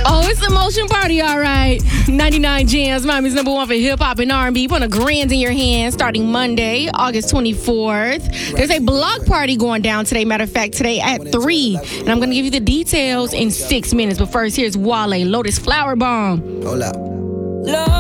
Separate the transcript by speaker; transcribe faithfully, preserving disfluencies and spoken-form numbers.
Speaker 1: Oh, it's a motion party, all right. ninety-nine Jams, Miami's number one for hip-hop and R and B. Put a grand in your hand starting Monday, August twenty-fourth. There's a block party going down today. Matter of fact, today at three. And I'm going to give you the details in six minutes. But first, here's Wale, Lotus Flower Bomb.
Speaker 2: Hold up.